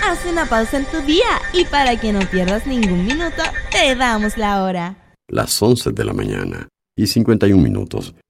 Haz una pausa en tu día y para que no pierdas ningún minuto, te damos la hora. Las 11 de la mañana y 51 minutos.